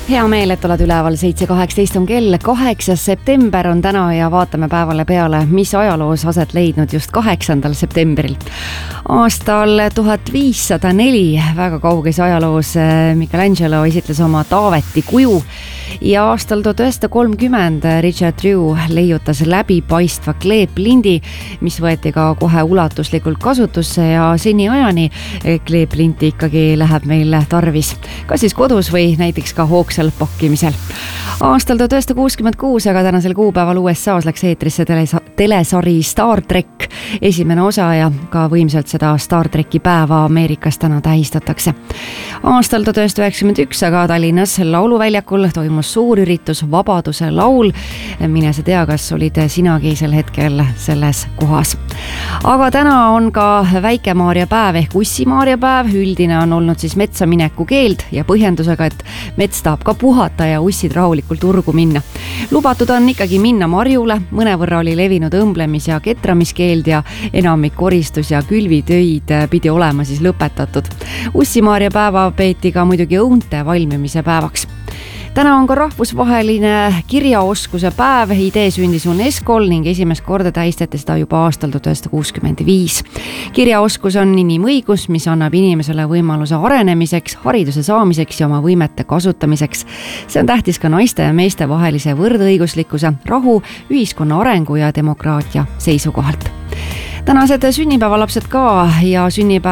Hea meel, et oled üleval 7.18 on kell, 8. september on täna ja vaatame päevale peale, mis ajaloos aset leidnud just 8. septembril. Aastal 1504 väga kauges ajaloos Michelangelo esitles oma Taaveti kuju ja aastal 1930 Richard Drew leiutas läbipaistva kleeplindi, mis võeti ka kohe ulatuslikult kasutusse ja seni ajani kleeplinti ikkagi läheb meil tarvis. Kas siis kodus või näiteks ka hoogsal pakkimisel. Aastal 1966, aga tänasel kuupäeval USA's läks eetrisse telesari Star Trek esimene osa ja ka võimsalt seda Star Treki päeva Ameerikas täna tähistatakse. Aastal 1991, aga Tallinnas Lauluväljakul toimus suur üritus Vabaduse laul. Mine sa tea, kas olid sinagi sel hetkel selles kohas. Aga täna on ka Väike-Maarja päev ehk Ussi-Maarja päev. Üldine on olnud siis metsa mineku keeld ja põhjendusega, et mets tahab ka puhata ja ussid rahulikult urgu minna. Lubatud on ikkagi minna marjule, mõnevõrra oli levinud õmblemis- ja ketramiskeeld ja enamik koristus- ja külvitöid pidi olema siis lõpetatud. Ussi-Maarja päeva peeti ka muidugi õunte valmimise päevaks. Täna on ka rahvusvaheline kirjaoskuse päev, idee sündis UNESCOl ning esimest korda tähistati seda juba aastal 1965. Kirjaoskus on inimõigus, mis annab inimesele võimaluse arenemiseks, hariduse saamiseks ja oma võimete kasutamiseks. See on tähtis ka naiste ja meeste vahelise võrdõiguslikkuse, rahu, ühiskonna arengu ja demokraatia seisukohalt. Tänased sünnipäevalapsed ka ja sünnipäev